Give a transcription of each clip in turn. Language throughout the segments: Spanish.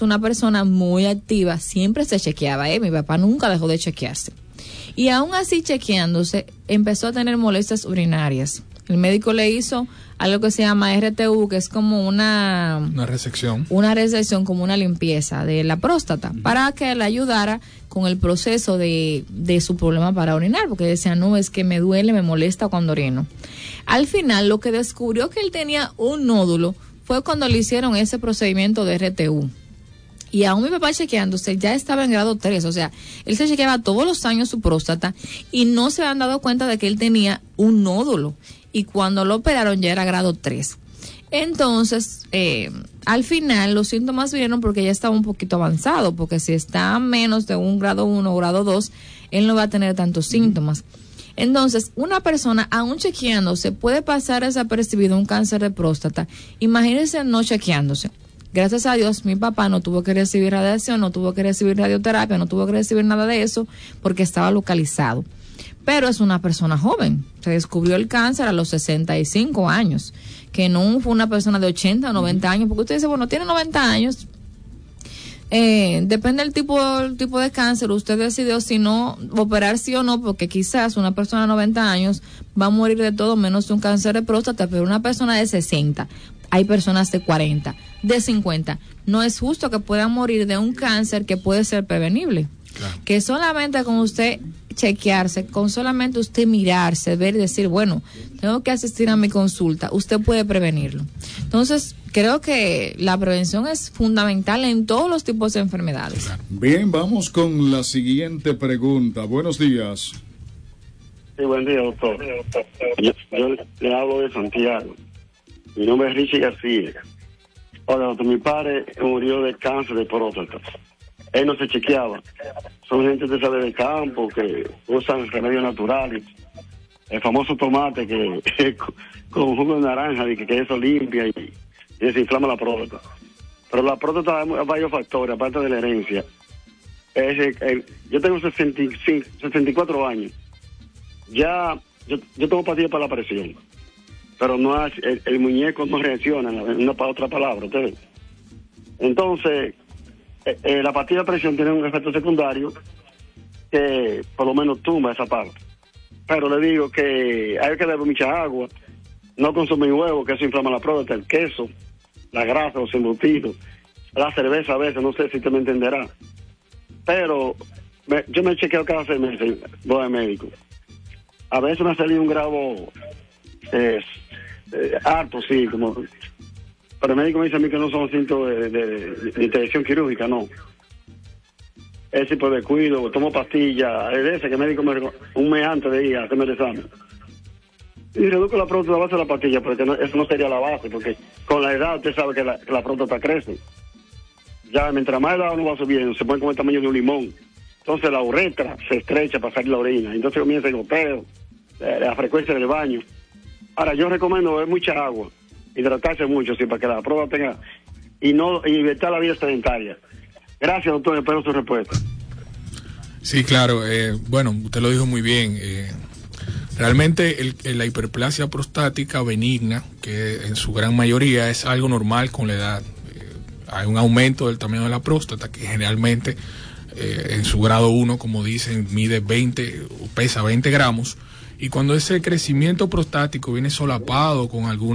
una persona muy activa, siempre se chequeaba, mi papá nunca dejó de chequearse. Y aún así chequeándose, empezó a tener molestias urinarias. El médico le hizo algo que se llama RTU, que es como una resección. Una resección, como una limpieza de la próstata, para que le ayudara con el proceso de su problema para orinar, porque decía, no, es que me duele, me molesta cuando orino. Al final, lo que descubrió que él tenía un nódulo fue cuando le hicieron ese procedimiento de RTU. Y aún mi papá chequeándose, ya estaba en grado 3, o sea, él se chequeaba todos los años su próstata y no se habían dado cuenta de que él tenía un nódulo. Y cuando lo operaron ya era grado 3. Entonces, al final los síntomas vinieron porque ya estaba un poquito avanzado, porque si está a menos de un grado 1 o grado 2, él no va a tener tantos síntomas. Entonces, una persona aún chequeándose puede pasar desapercibido un cáncer de próstata. Imagínense no chequeándose. Gracias a Dios, mi papá no tuvo que recibir radiación, no tuvo que recibir radioterapia, no tuvo que recibir nada de eso porque estaba localizado. Pero es una persona joven. Se descubrió el cáncer a los 65 años, que no fue una persona de 80 o 90 años, porque usted dice, bueno, tiene 90 años. Depende del tipo de cáncer, usted decidió si no operar sí o no, porque quizás una persona de 90 años va a morir de todo menos de un cáncer de próstata, pero una persona de 60, hay personas de 40, de 50, no es justo que puedan morir de un cáncer que puede ser prevenible. Claro. Que solamente con usted chequearse, con solamente usted mirarse, ver y decir, bueno, tengo que asistir a mi consulta, usted puede prevenirlo. Entonces, creo que la prevención es fundamental en todos los tipos de enfermedades. Bien, vamos con la siguiente pregunta. Buenos días. Sí, buen día, doctor. Yo le hablo de Santiago. Mi nombre es Richie García. Hola, doctor, mi padre murió de cáncer de próstata. Él no se chequeaba. Son gente que sabe de campo, que usan remedios naturales. El famoso tomate que con jugo de naranja, que eso limpia y desinflama la próstata. Pero la próstata hay varios factores, aparte de la herencia. Yo tengo 64 años. Ya, yo tomo pastillas para la presión. Pero no el muñeco no reacciona, una para otra palabra, ustedes. Entonces, la pastilla de presión tiene un efecto secundario que por lo menos tumba esa parte. Pero le digo que hay que beber mucha agua, no consumir huevo, que eso inflama la próstata, el queso, la grasa, los embutidos, la cerveza a veces, no sé si usted me entenderá. Pero yo me chequeo cada 6 meses, voy al médico. A veces me ha salido un grado harto, sí, como... Pero el médico me dice a mí que no son síntomas de intervención quirúrgica, no. Ese tipo de cuido, tomo pastillas, es ese que el médico un mes antes de ir a hacerme el examen. Y reduzco la próstata a base de la pastilla, porque eso no sería la base, porque con la edad usted sabe que la próstata crece. Ya mientras más edad uno va subiendo, se pone como el tamaño de un limón. Entonces la uretra se estrecha para salir la orina, entonces comienza el goteo, la frecuencia del baño. Ahora yo recomiendo beber mucha agua, hidratarse mucho, sí, para que la próstata tenga y evitar la vida sedentaria. Gracias, doctor, espero su respuesta. Sí, claro, bueno, usted lo dijo muy bien. Realmente la hiperplasia prostática benigna, que en su gran mayoría es algo normal con la edad, hay un aumento del tamaño de la próstata que generalmente en su grado 1, como dicen, mide 20, pesa 20 gramos. Y cuando ese crecimiento prostático viene solapado con algún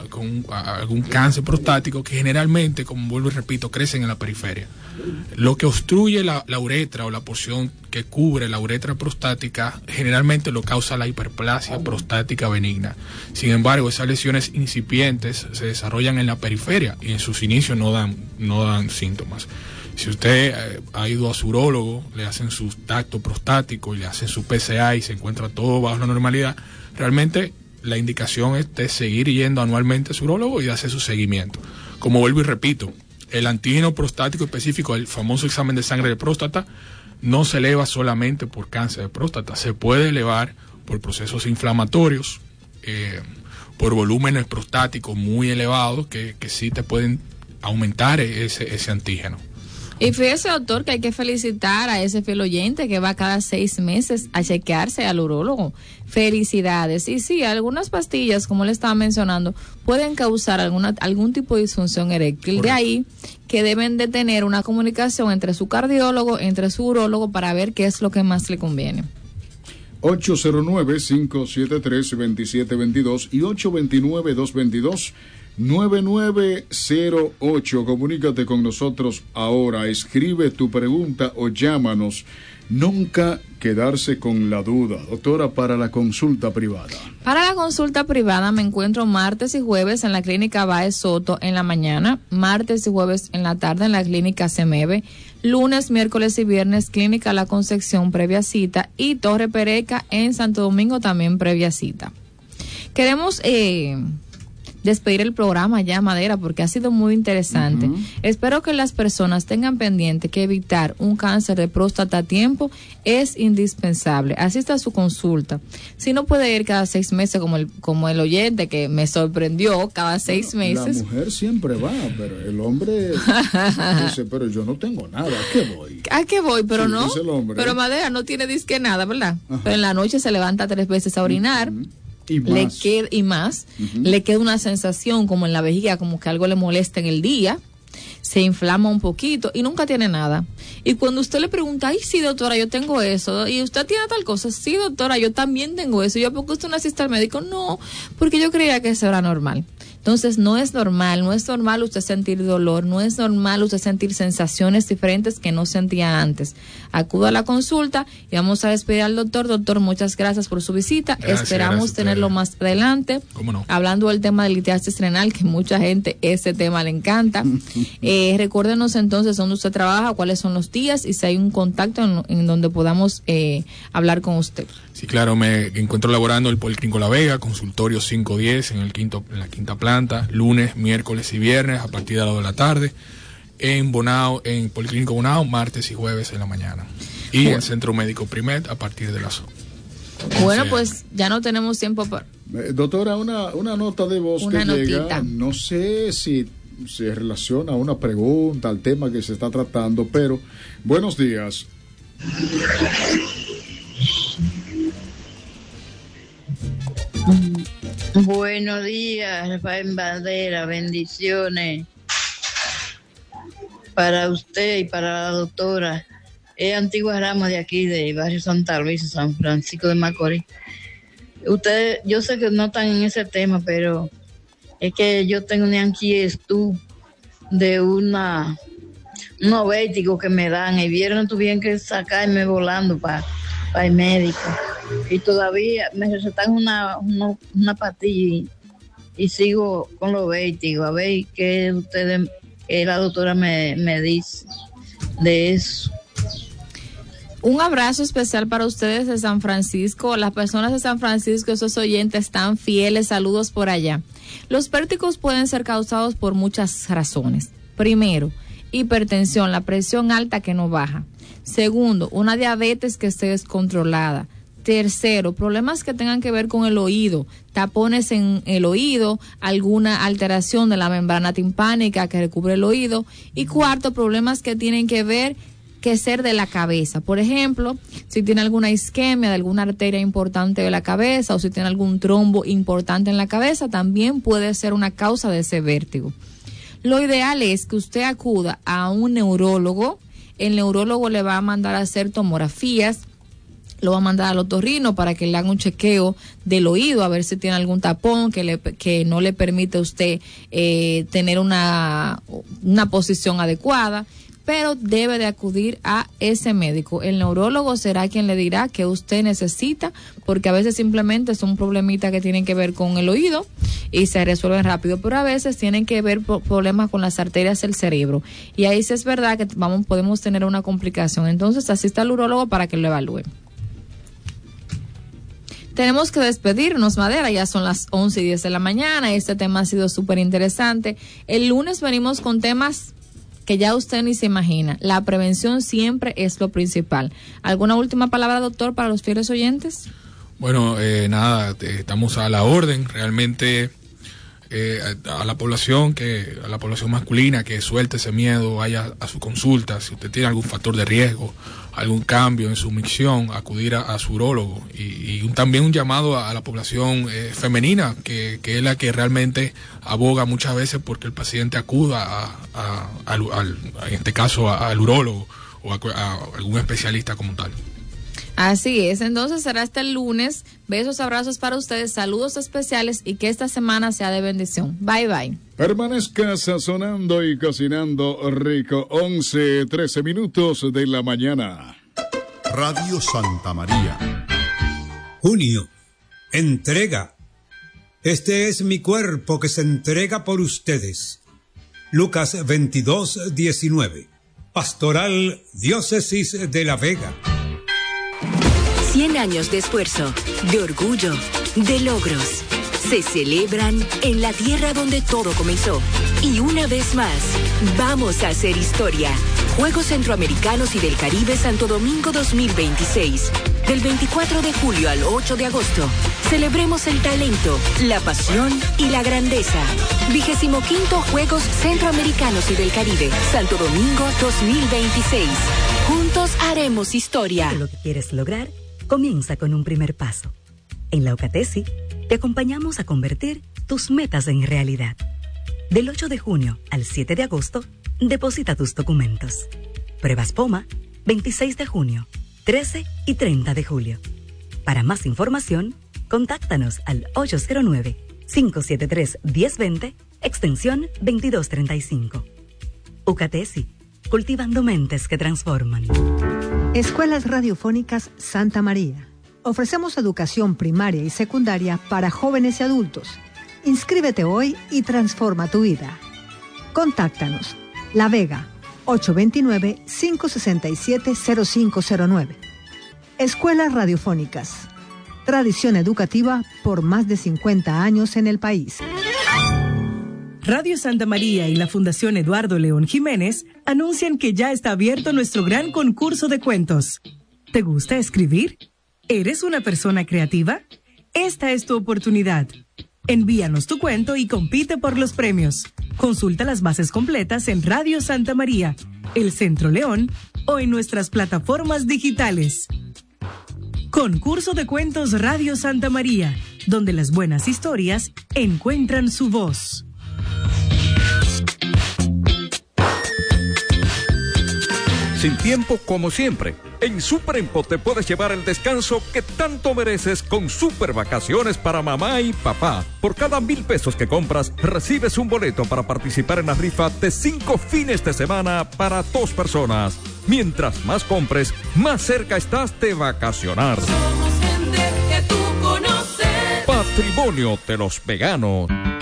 cáncer prostático, que generalmente, como vuelvo y repito, crecen en la periferia. Lo que obstruye la uretra o la porción que cubre la uretra prostática, generalmente lo causa la hiperplasia prostática benigna. Sin embargo, esas lesiones incipientes se desarrollan en la periferia y en sus inicios no dan síntomas. Si usted ha ido a su urólogo, le hacen su tacto prostático y le hacen su PSA y se encuentra todo bajo la normalidad, realmente la indicación es de seguir yendo anualmente a su urólogo y de hacer su seguimiento. Como vuelvo y repito, el antígeno prostático específico, el famoso examen de sangre de próstata, no se eleva solamente por cáncer de próstata, se puede elevar por procesos inflamatorios, por volúmenes prostáticos muy elevados que sí te pueden aumentar ese antígeno. Y fíjese, doctor, que hay que felicitar a ese fiel oyente que va cada 6 meses a chequearse al urólogo. Felicidades. Y sí, algunas pastillas, como le estaba mencionando, pueden causar algún tipo de disfunción eréctil. Correcto. De ahí que deben de tener una comunicación entre su cardiólogo, entre su urólogo, para ver qué es lo que más le conviene. 809-573-2722 y 829-222-9908. Comunícate con nosotros ahora, escribe tu pregunta o llámanos. Nunca quedarse con la duda. Doctora, para la consulta privada. Para la consulta privada me encuentro martes y jueves en la clínica Baez Soto en la mañana, martes y jueves en la tarde en la clínica Semeve, lunes, miércoles y viernes clínica La Concepción previa cita y Torre Pereca en Santo Domingo también previa cita. Queremos despedir el programa ya, Madera, porque ha sido muy interesante. Espero que las personas tengan pendiente que evitar un cáncer de próstata a tiempo es indispensable. Asista a su consulta. Si no puede ir cada 6 meses como el oyente que me sorprendió, cada 6 meses. La mujer siempre va, pero el hombre dice, pero yo no tengo nada, ¿a qué voy? ¿A qué voy? Pero sí, no. Pero Madera no tiene disque nada, ¿verdad? Ajá. Pero en la noche se levanta 3 veces a orinar. Y más. Le queda una sensación como en la vejiga, como que algo le molesta en el día, se inflama un poquito y nunca tiene nada. Y cuando usted le pregunta, ay, sí, doctora, yo tengo eso, y usted tiene tal cosa, sí, doctora, yo también tengo eso, yo, ¿por qué usted no asiste al médico? No, porque yo creía que eso era normal. Entonces no es normal usted sentir dolor, no es normal usted sentir sensaciones diferentes que no sentía antes. Acuda a la consulta y vamos a despedir al doctor. Doctor, muchas gracias por su visita. Esperamos tenerlo más adelante. ¿Cómo no? Hablando del tema de litiasis renal, que mucha gente ese tema le encanta. Recuérdenos entonces dónde usted trabaja, cuáles son los días y si hay un contacto en donde podamos hablar con usted. Sí, claro, me encuentro laborando el Policlínico La Vega, consultorio 510 en la quinta planta, lunes, miércoles y viernes a partir de las 2 de la tarde. En Bonao, en Policlínico Bonao, martes y jueves en la mañana. Y en Centro Médico Primet a partir de las 11. Bueno, pues ya no tenemos tiempo para... Doctora, una nota de voz que llega, no sé si se relaciona a una pregunta, al tema que se está tratando, pero buenos días. Buenos días, Rafael Bandera, bendiciones para usted y para la doctora. Es Antigua Ramos de aquí, de barrio Santa Luisa, San Francisco de Macorís. Ustedes, yo sé que no están en ese tema, pero es que yo tengo una inquietud de unos vértigos que me dan. El viernes tuvieron que sacarme volando para el médico. Y todavía me recetan una pastilla y sigo con los vértigos. A ver qué la doctora me dice de eso. Un abrazo especial para ustedes de San Francisco. Las personas de San Francisco, esos oyentes tan fieles, saludos por allá. Los vértigos pueden ser causados por muchas razones. Primero, hipertensión, la presión alta que no baja. Segundo, una diabetes que esté descontrolada. Tercero, problemas que tengan que ver con el oído, tapones en el oído, alguna alteración de la membrana timpánica que recubre el oído. Y cuarto, problemas que tienen que ser de la cabeza. Por ejemplo, si tiene alguna isquemia de alguna arteria importante de la cabeza o si tiene algún trombo importante en la cabeza, también puede ser una causa de ese vértigo. Lo ideal es que usted acuda a un neurólogo. El neurólogo le va a mandar a hacer tomografías, lo va a mandar al otorrino para que le haga un chequeo del oído, a ver si tiene algún tapón que no le permite a usted tener una posición adecuada, pero debe de acudir a ese médico. El neurólogo será quien le dirá que usted necesita, porque a veces simplemente son problemitas que tienen que ver con el oído y se resuelven rápido, pero a veces tienen que ver problemas con las arterias del cerebro. Y ahí sí es verdad que podemos tener una complicación. Entonces asista al urólogo para que lo evalúe. Tenemos que despedirnos, Madera, ya son las 11:10 de la mañana. Este tema ha sido súper interesante. El lunes venimos con temas que ya usted ni se imagina. La prevención siempre es lo principal. ¿Alguna última palabra, doctor, para los fieles oyentes? Bueno, nada, estamos a la orden. Realmente a la población masculina que suelte ese miedo, vaya a su consulta. Si usted tiene algún factor de riesgo, algún cambio en su micción, acudir a su urólogo. Y también un llamado a la población femenina, que es la que realmente aboga muchas veces porque el paciente acuda en este caso al urólogo o a algún especialista como tal. Así es, entonces será hasta el lunes. Besos, abrazos para ustedes, saludos especiales y que esta semana sea de bendición. Bye, bye. Permanezca sazonando y cocinando rico. 11:13 minutos de la mañana. Radio Santa María. Junio. Entrega. Este es mi cuerpo que se entrega por ustedes. Lucas 22:19. Pastoral Diócesis de La Vega. 100 años de esfuerzo, de orgullo, de logros. Se celebran en la tierra donde todo comenzó. Y una vez más, vamos a hacer historia. Juegos Centroamericanos y del Caribe Santo Domingo 2026. Del 24 de julio al 8 de agosto. Celebremos el talento, la pasión y la grandeza. 25º Juegos Centroamericanos y del Caribe Santo Domingo 2026. Juntos haremos historia. Lo que quieres lograr comienza con un primer paso. En la UCATESI te acompañamos a convertir tus metas en realidad. Del 8 de junio al 7 de agosto, deposita tus documentos. Pruebas POMA, 26 de junio, 13 y 30 de julio. Para más información, contáctanos al 809-573-1020, extensión 2235. UCATESI, cultivando mentes que transforman. Escuelas Radiofónicas Santa María. Ofrecemos educación primaria y secundaria para jóvenes y adultos. Inscríbete hoy y transforma tu vida. Contáctanos. La Vega, 829-567-0509. Escuelas Radiofónicas. Tradición educativa por más de 50 años en el país. Radio Santa María y la Fundación Eduardo León Jiménez anuncian que ya está abierto nuestro gran concurso de cuentos. ¿Te gusta escribir? ¿Eres una persona creativa? Esta es tu oportunidad. Envíanos tu cuento y compite por los premios. Consulta las bases completas en Radio Santa María, El Centro León o en nuestras plataformas digitales. Concurso de Cuentos Radio Santa María, donde las buenas historias encuentran su voz. Sin tiempo como siempre, en Superempo te puedes llevar el descanso que tanto mereces con super vacaciones para mamá y papá. Por cada 1,000 pesos que compras, recibes un boleto para participar en la rifa de 5 fines de semana para 2 personas. Mientras más compres, más cerca estás de vacacionar. Somos gente que tú conoces. Patrimonio de los veganos.